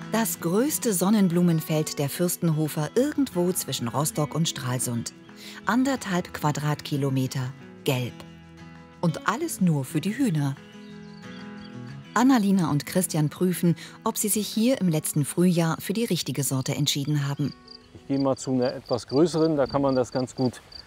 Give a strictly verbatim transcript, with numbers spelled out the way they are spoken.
Das größte Sonnenblumenfeld der Fürstenhofer irgendwo zwischen Rostock und Stralsund. Anderthalb Quadratkilometer, gelb. Und alles nur für die Hühner. Annalena und Christian prüfen, ob sie sich hier im letzten Frühjahr für die richtige Sorte entschieden haben. Ich gehe mal zu einer etwas größeren, da kann man das ganz gut